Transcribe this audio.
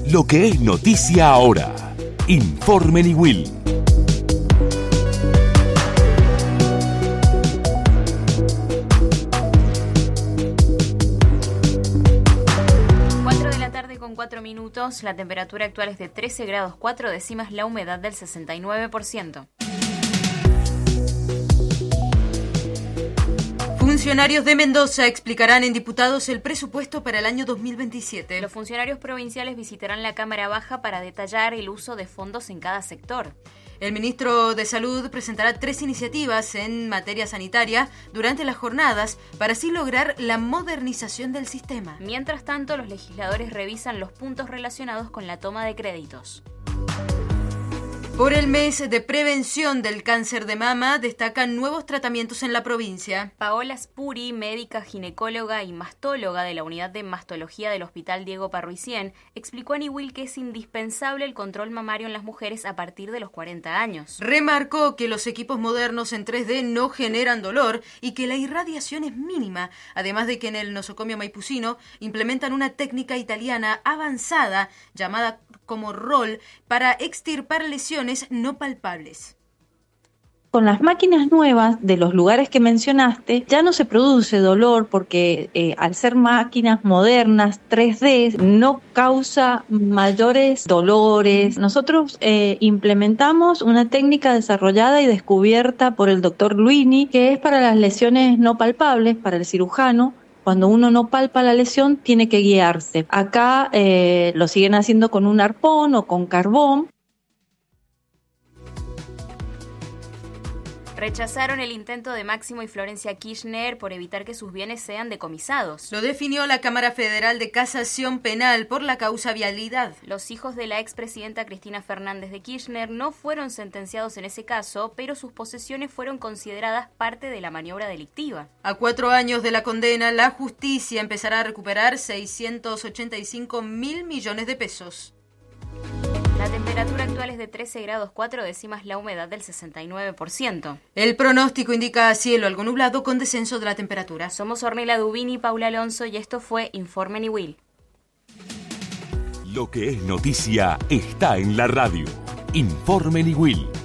Lo que es noticia ahora. Informe Niwil. Con 4 minutos, la temperatura actual es de 13 grados 4 décimas, la humedad del 69%. Funcionarios de Mendoza explicarán en diputados el presupuesto para el año 2027. Los funcionarios provinciales visitarán la Cámara Baja para detallar el uso de fondos en cada sector. El ministro de Salud presentará 3 iniciativas en materia sanitaria durante las jornadas para así lograr la modernización del sistema. Mientras tanto, los legisladores revisan los puntos relacionados con la toma de créditos. Por el mes de prevención del cáncer de mama, destacan nuevos tratamientos en la provincia. Paola Spuri, médica ginecóloga y mastóloga de la Unidad de Mastología del Hospital Diego Parruicien, explicó a Niwil que es indispensable el control mamario en las mujeres a partir de los 40 años. Remarcó que los equipos modernos en 3D no generan dolor y que la irradiación es mínima, además de que en el nosocomio maipucino implementan una técnica italiana avanzada llamada como ROL para extirpar lesiones no palpables. Con las máquinas nuevas de los lugares que mencionaste, ya no se produce dolor porque al ser máquinas modernas 3D no causa mayores dolores. Nosotros implementamos una técnica desarrollada y descubierta por el doctor Luini, que es para las lesiones no palpables, para el cirujano. Cuando uno no palpa la lesión, tiene que guiarse. Acá lo siguen haciendo con un arpón o con carbón. Rechazaron el intento de Máximo y Florencia Kirchner por evitar que sus bienes sean decomisados. Lo definió la Cámara Federal de Casación Penal por la causa vialidad. Los hijos de la expresidenta Cristina Fernández de Kirchner no fueron sentenciados en ese caso, pero sus posesiones fueron consideradas parte de la maniobra delictiva. A 4 años de la condena, la justicia empezará a recuperar 685 mil millones de pesos. La temperatura actual es de 13 grados 4 décimas, la humedad del 69%. El pronóstico indica cielo algo nublado con descenso de la temperatura. Somos Ornella Dubini y Paula Alonso y esto fue Informe Niwil. Lo que es noticia está en la radio. Informe Niwil.